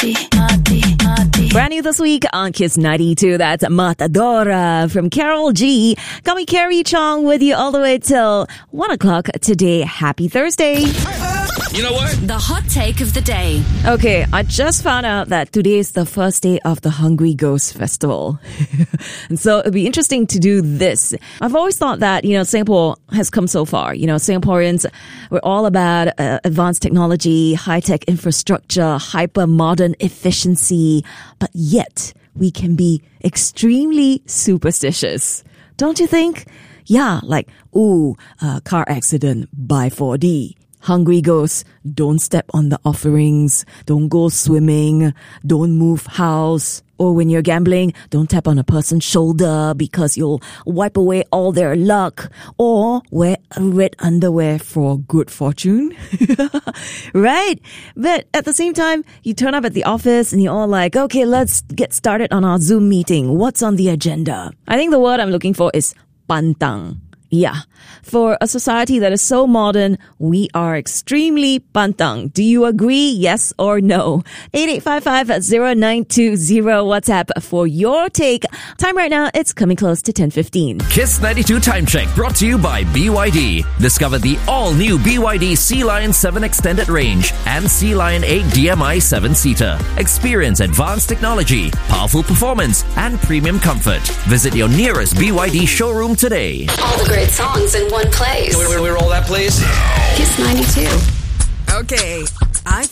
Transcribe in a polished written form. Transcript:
Brand new this week on Kiss 92. That's Matadora from Carol G. Got me Carrie Chong with you all the way till 1 o'clock today. Happy Thursday. You know what? The hot take of the day. Okay, I just found out that today is the first day of the Hungry Ghost Festival. And so it'd be interesting to do this. I've always thought that, Singapore has come so far. Singaporeans, we're all about advanced technology, high-tech infrastructure, hyper-modern efficiency. But yet, we can be extremely superstitious. Don't you think? Yeah, like, car accident by 4D. Hungry ghosts, don't step on the offerings, don't go swimming, don't move house. Or when you're gambling, don't tap on a person's shoulder because you'll wipe away all their luck. Or wear red underwear for good fortune. Right? But at the same time, you turn up at the office and you're all like, okay, let's get started on our Zoom meeting. What's on the agenda? I think the word I'm looking for is pantang. Yeah. For a society that is so modern, we are extremely pantang. Do you agree? Yes or no? 8855-0920 WhatsApp for your take. Time right now, it's coming close to 10:15. Kiss 92 Time Check brought to you by BYD. Discover the all-new BYD Sea Lion 7 Extended Range and Sea Lion 8 DMI 7-seater. Experience advanced technology, powerful performance, and premium comfort. Visit your nearest BYD showroom today. All the great songs in one place. Can we roll that, please? Kiss 92. Okay,